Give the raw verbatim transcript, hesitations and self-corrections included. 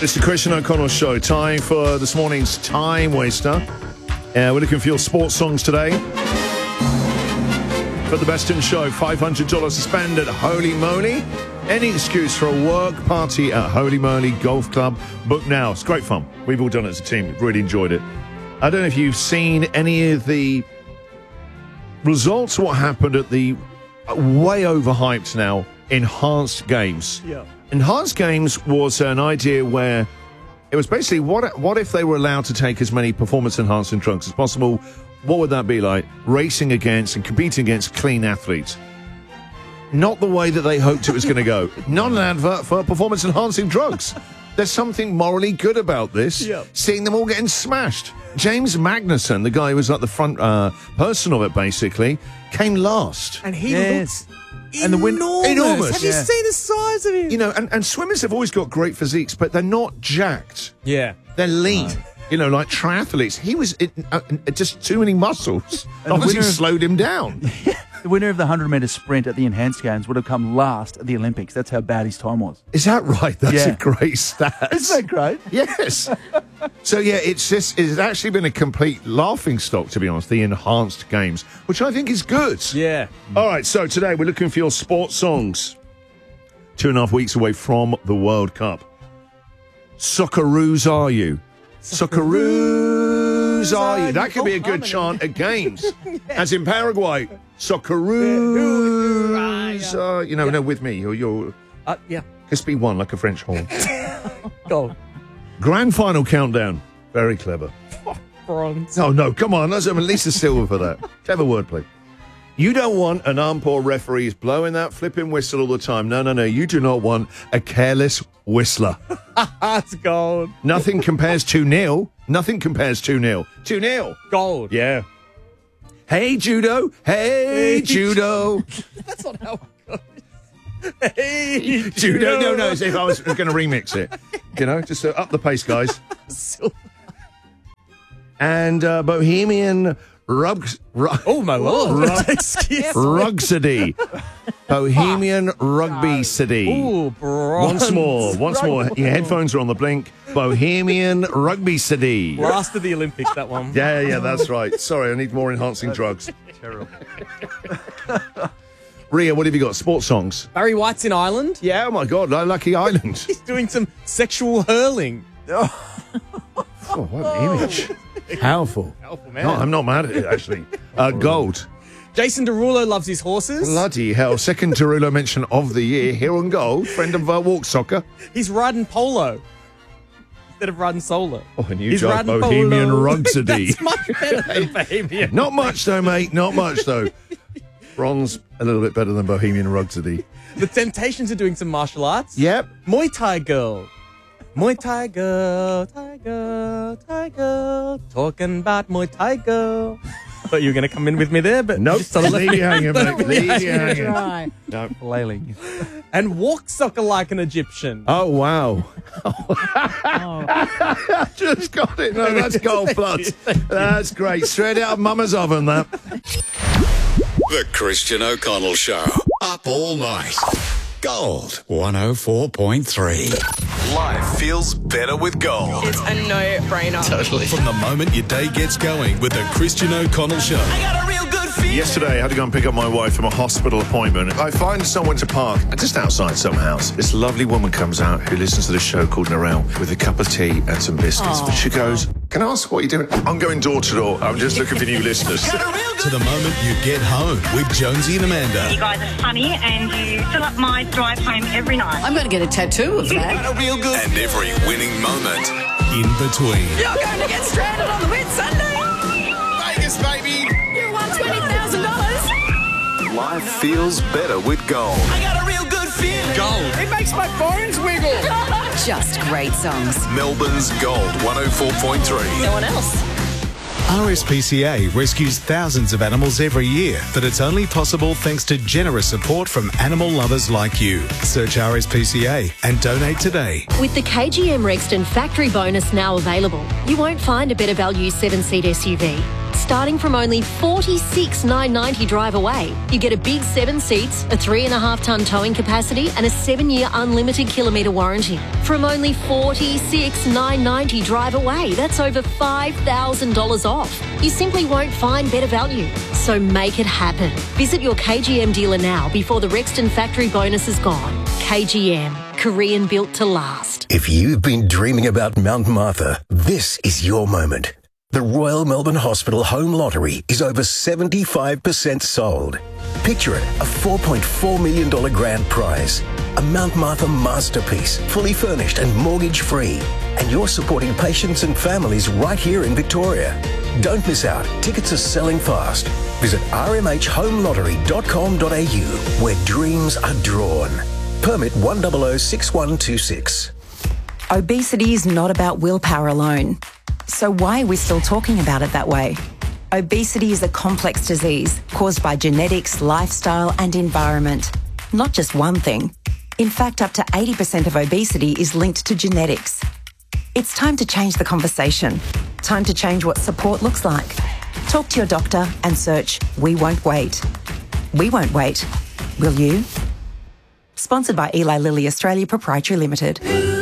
It's the Christian O'Connell Show. Time for this morning's Time Waster. Uh, we're looking for your sports songs today. For the best in show, five hundred dollars to spend at Holy Moly. Any excuse for a work party at Holy Moly Golf Club. Book now. It's great fun. We've all done it as a team. We've really enjoyed it. I don't know if you've seen any of the results of what happened at the way overhyped now Enhanced Games. Yeah. Enhanced Games was an idea where it was basically what what if they were allowed to take as many performance-enhancing drugs as possible? What would that be like? Racing against and competing against clean athletes. Not the way that they hoped it was going to go. Not an advert for performance-enhancing drugs. There's something morally good about this, yeah. seeing them all getting smashed. James Magnussen, the guy who was like the front uh, person of it, basically, came last. And he yes. looks and the win- enormous. enormous. Have you Yeah. seen the size of him? You know, and, and swimmers have always got great physiques, but they're not jacked. Yeah. They're lean. You know, like triathletes. He was it, uh, just too many muscles. And Obviously winner of- slowed him down. The winner of the one hundred metre sprint at the Enhanced Games would have come last at the Olympics. That's how bad his time was. Is that right? That's Yeah. a great stat. Isn't that great? Yes. So, yeah, it's just, it's actually been a complete laughing stock, to be honest, the Enhanced Games, which I think is good. Yeah. All right, so today we're looking for your sports songs. Two and a half weeks away from the World Cup. Socceroos are you? Socceroos are you? That could be a good chant at games. As in Paraguay. Socceroos are you know, no, with me. You're, you're Uh, yeah. just be one like a French horn. Gold. Grand final countdown. Very clever. Bronze. Oh, no, come on. Let's have at least a silver for that. Clever wordplay. You don't want an arm-poor referees blowing that flipping whistle all the time. No, no, no. You do not want a careless whistler. That's gold. Nothing compares to nil. Nothing compares to nil. two nil. Gold. Yeah. Hey, Judo. Hey, Judo. That's not how it goes. Hey, Judo. No, no. As if I was going to remix it. You know, just uh, up the pace, guys. And uh, Bohemian Rugs... Rug, Oh, my lord. Rug- Excuse me. Rugsody. Bohemian Rugby City. Ooh, bronze. Once more, once more. Your headphones are on the blink. Bohemian Rugby City. Last of the Olympics, that one. Yeah, yeah, that's right. Sorry, I need more enhancing drugs. Terrible. Ria, what have you got? Sports songs? Barry White's in Ireland. Yeah, oh my God, Lucky Island. He's doing some sexual hurling. Oh, what an image. Powerful. Powerful man. No, I'm not mad at it, actually. Uh, gold. Jason Derulo loves his horses. Bloody hell. Second Derulo mention of the year. Here on gold. Friend of uh, Walk Soccer. He's riding polo instead of riding solo. Oh, and you He's drive riding Bohemian polo. Rugsody. That's much better than Bohemian. Not much, though, mate. Not much, though. Bronze, a little bit better than Bohemian Rhapsody. The Temptations are doing some martial arts. Yep. Muay Thai girl. Muay Thai girl, Thai girl, Thai girl. Talking about Muay Thai girl. Thought you were going to come in with me there, but Nope. just sort of left Leave me you hanging, mate. Leave you hanging. Dry. No. Flailing. And walk soccer like an Egyptian. Oh, wow. Just got it. No, that's gold plus. That's great. Straight out of Mama's oven, that. The Christian O'Connell Show. Up all night. Gold one oh four point three. Life feels better with gold. It's a no-brainer. Totally. From the moment your day gets going with the Christian O'Connell Show. I got a real good feeling. Yesterday, I had to go and pick up my wife from a hospital appointment. I find someone to park just outside some house. This lovely woman comes out who listens to the show called Narelle with a cup of tea and some biscuits. But she goes, can I ask what you're doing? I'm going door to door. I'm just looking for new listeners. To the moment you get home with Jonesy and You Amanda. guys are funny and you fill up my drive home every night. I'm going to get a tattoo of that. And every winning moment in between. You're going to get stranded on the Whit Sunday. Vegas, baby! You won twenty thousand dollars. Life feels better with gold. I got a real good feeling. Gold. It makes my bones wiggle. Just great songs. Melbourne's Gold one oh four point three. No one else. R S P C A rescues thousands of animals every year, but it's only possible thanks to generous support from animal lovers like you. Search R S P C A and donate today. With the K G M Rexton factory bonus now available, you won't find a better value seven-seat S U V. starting from only forty-six thousand nine hundred ninety dollars drive away. You get a big seven seats, a three and a half tonne towing capacity and a seven-year unlimited kilometre warranty. From only forty-six thousand nine hundred ninety dollars drive away, that's over five thousand dollars off. You simply won't find better value. So make it happen. Visit your K G M dealer now before the Rexton factory bonus is gone. K G M, Korean built to last. If you've been dreaming about Mount Martha, this is your moment. The Royal Melbourne Hospital Home Lottery is over seventy-five percent sold. Picture it, a four point four million dollars grand prize. A Mount Martha masterpiece, fully furnished and mortgage-free. And you're supporting patients and families right here in Victoria. Don't miss out. Tickets are selling fast. Visit r m h home lottery dot com dot a u where dreams are drawn. Permit one zero zero six one two six. Obesity is not about willpower alone. So why are we still talking about it that way? Obesity is a complex disease caused by genetics, lifestyle and environment. Not just one thing. In fact, up to eighty percent of obesity is linked to genetics. It's time to change the conversation. Time to change what support looks like. Talk to your doctor and search We Won't Wait. We won't wait. Will you? Sponsored by Eli Lilly Australia Proprietary Limited.